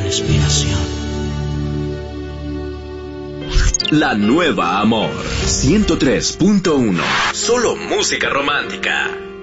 respiración. La nueva Amor 103.1. Solo música romántica.